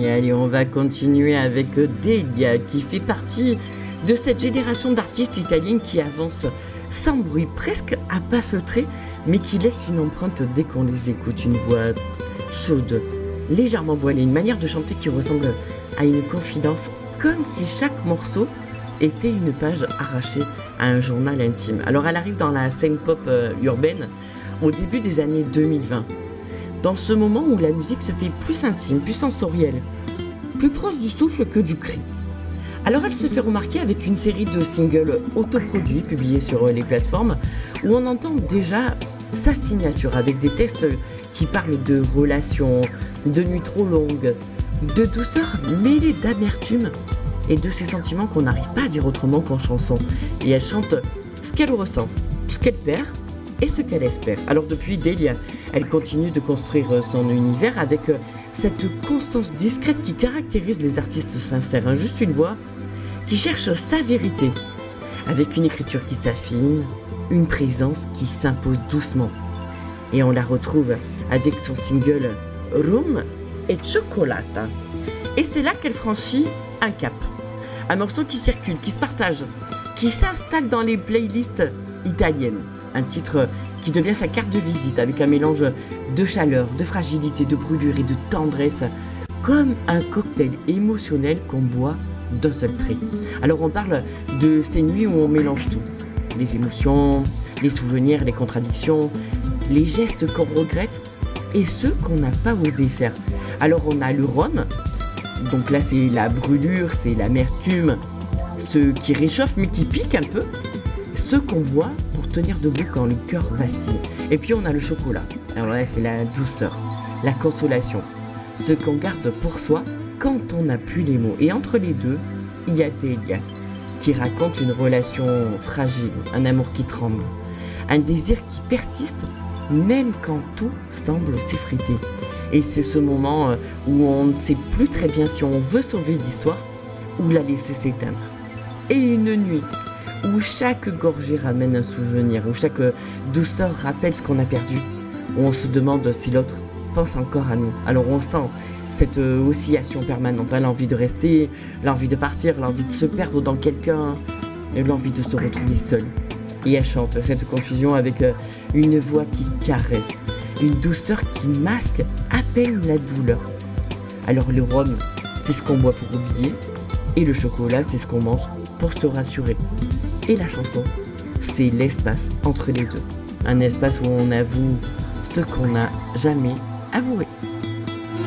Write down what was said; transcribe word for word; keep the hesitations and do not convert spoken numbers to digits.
Allez, on va continuer avec Delia, qui fait partie de cette génération d'artistes italiennes qui avancent sans bruit, presque à pas feutré, mais qui laissent une empreinte dès qu'on les écoute. Une voix chaude, légèrement voilée, une manière de chanter qui ressemble à une confidence, comme si chaque morceau était une page arrachée à un journal intime. Alors elle arrive dans la scène pop euh, urbaine au début des années deux mille vingt, dans ce moment où la musique se fait plus intime, plus sensorielle, plus proche du souffle que du cri. Alors elle se fait remarquer avec une série de singles autoproduits publiés sur les plateformes où on entend déjà sa signature avec des textes qui parlent de relations, de nuits trop longues, de douceur mêlée d'amertume et de ces sentiments qu'on n'arrive pas à dire autrement qu'en chanson. Et elle chante ce qu'elle ressent, ce qu'elle perd et ce qu'elle espère. Alors depuis Delia, elle continue de construire son univers avec cette constance discrète qui caractérise les artistes sincères. Hein, juste une voix qui cherche sa vérité, avec une écriture qui s'affine, une présence qui s'impose doucement. Et on la retrouve avec son single Rum et Cioccolata. Et c'est là qu'elle franchit un cap. Un morceau qui circule, qui se partage, qui s'installe dans les playlists italiennes. Un titre qui devient sa carte de visite avec un mélange de chaleur, de fragilité, de brûlure et de tendresse, comme un cocktail émotionnel qu'on boit d'un seul trait. Alors on parle de ces nuits où on mélange tout. Les émotions, les souvenirs, les contradictions, les gestes qu'on regrette et ceux qu'on n'a pas osé faire. Alors on a le rhum, donc là c'est la brûlure, c'est l'amertume, ce qui réchauffe mais qui pique un peu, ce qu'on boit pour tenir debout quand le cœur vacille. Et puis on a le chocolat, alors là c'est la douceur, la consolation, ce qu'on garde pour soi quand on n'a plus les mots. Et entre les deux, il y a Delia qui raconte une relation fragile, un amour qui tremble, un désir qui persiste même quand tout semble s'effriter. Et c'est ce moment où on ne sait plus très bien si on veut sauver l'histoire ou la laisser s'éteindre. Et une nuit où chaque gorgée ramène un souvenir, où chaque douceur rappelle ce qu'on a perdu, où on se demande si l'autre pense encore à nous. Alors on sent cette oscillation permanente, hein, l'envie de rester, l'envie de partir, l'envie de se perdre dans quelqu'un, l'envie de se retrouver seul. Et elle chante cette confusion avec une voix qui caresse, une douceur qui masque à peine la douleur. Alors le rhum, c'est ce qu'on boit pour oublier, et le chocolat, c'est ce qu'on mange pour se rassurer. Et la chanson, c'est l'espace entre les deux. Un espace où on avoue ce qu'on n'a jamais avoué.